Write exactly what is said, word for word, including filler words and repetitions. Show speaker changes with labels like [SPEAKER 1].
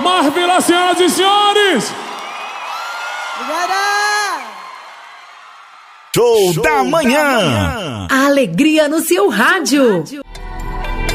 [SPEAKER 1] Marvila, senhoras e senhores!
[SPEAKER 2] Show, Show da, manhã. da manhã!
[SPEAKER 3] A alegria no seu rádio.